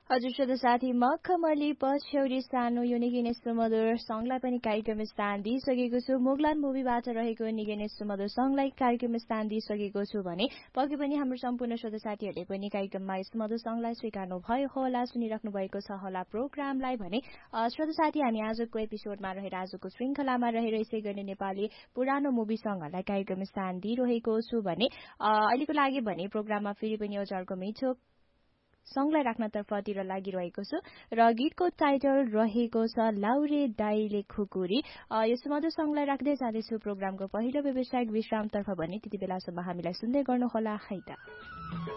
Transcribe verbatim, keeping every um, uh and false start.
हजुर श्रोता साथी मखमली पछ्यौरी सानो यो निकै सुमधुर सङ्गलाई पनि कार्यक्रम स्थान दिइसकेको छु। मुगलान मुभीबाट रहेको निकै नै सुमधुर सङ्गलाई कार्यक्रम स्थान दिइसकेको छु भने पक्कै पनि हाम्रो सम्पूर्ण श्रोता साथीहरूले पनि कार्यक्रममा सुमधुर सङ्गलाई स्वीकार्नु भयो होला, सुनिराख्नु भएको छ होला प्रोग्रामलाई भने श्रोता साथी हामी आजको एपिसोडमा रहेर आजको श्रृङ्खलामा रहेर यसै गर्ने नेपाली पुरानो मुभी सङ्गहरूलाई कार्यक्रम स्थान दिइरहेको छु भने अहिलेको लागि भने प्रोग्राममा फेरि पनि एउटा अर्को मिठो सङ्गलाई राख्नतर्फतिर लागिरहेको छु र गीतको टाइटल रहेको छ लाउरे दाइले खुकुरी। यो सुमधुर सङ्गलाई राख्दै जाँदैछु प्रोग्रामको पहिलो व्यावसायिक विश्रामतर्फ भने त्यति बेलासम्म हामीलाई सुन्दै गर्नुहोला है त।